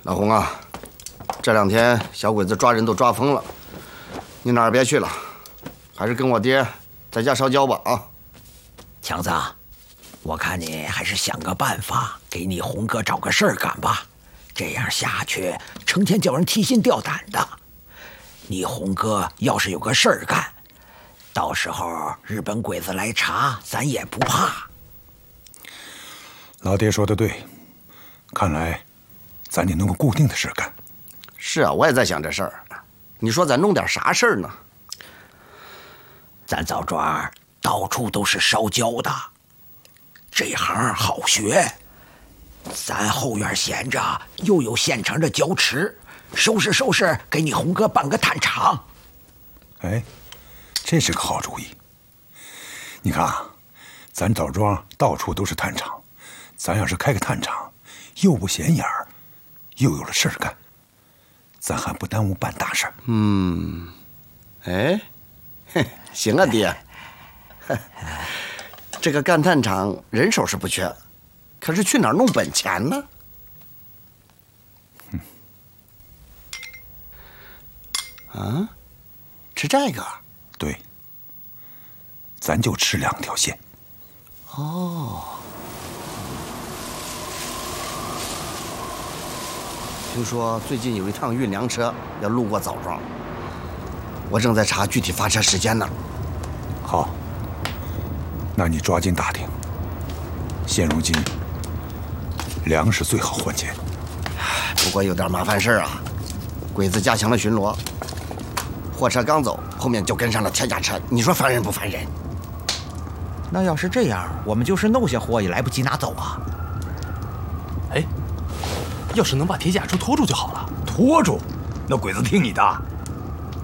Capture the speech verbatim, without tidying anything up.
老洪啊，这两天小鬼子抓人都抓疯了，你哪儿别去了，还是跟我爹在家烧焦吧啊！ 强子，我看你还是想个办法，给你红哥找个事儿干吧。这样下去，成天叫人提心吊胆的。你红哥要是有个事儿干，到时候日本鬼子来查，咱也不怕。 老爹说的对，看来咱得弄个固定的事干。 是啊，我也在想这事儿。你说咱弄点啥事儿呢？ 咱枣庄到处都是烧焦的，这行好学。咱后院闲着，又有现成的焦池，收拾收拾，给你红哥办个炭厂。 哎，这是个好主意。你看啊，咱枣庄到处都是炭厂，咱要是开个炭厂，又不显眼儿，又有了事儿干，咱还不耽误办大事儿。 嗯，哎，行啊，爹。这个干炭厂人手是不缺，可是去哪儿弄本钱呢？ 嗯， 啊，吃这个？ 对，咱就吃两条线。 哦，听说最近有一趟运粮车要路过枣庄，我正在查具体发车时间呢。 好，那你抓紧打听。现如今，粮食最好换钱。 不过有点麻烦事儿啊，鬼子加强了巡逻，货车刚走，后面就跟上了铁甲车，你说烦人不烦人？ 那要是这样，我们就是弄些货也来不及拿走啊。 哎，要是能把铁甲车拖住就好了。 拖住？那鬼子听你的？